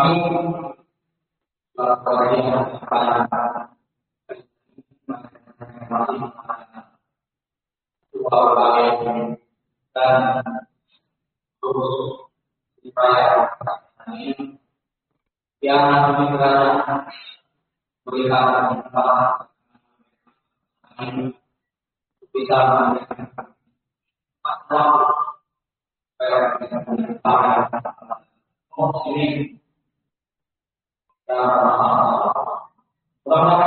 dan terus supaya yang juga berikan bisa ini